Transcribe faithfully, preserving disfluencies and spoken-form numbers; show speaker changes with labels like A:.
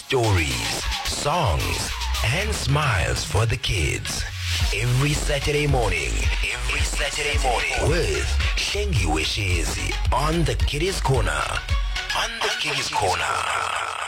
A: stories, songs, and smiles for the kids. Every Saturday morning, every Saturday morning with Hlengiwe Shezi on the Kiddies Corner. On the Kiddies Corner.